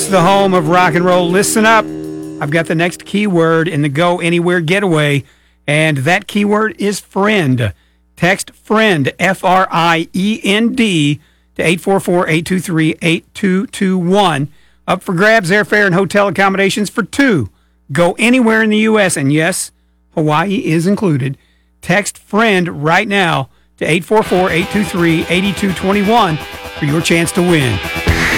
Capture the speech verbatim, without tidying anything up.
the home of rock and roll. Listen up. I've got the next keyword in the Go Anywhere Getaway, and that keyword is friend. Text FRIEND, F R I E N D, to eight four four, eight two three, eight two two one. Up for grabs, airfare and hotel accommodations for two. Go anywhere in the U S, and yes, Hawaii is included. Text FRIEND right now to eight four four, eight two three, eight two two one for your chance to win.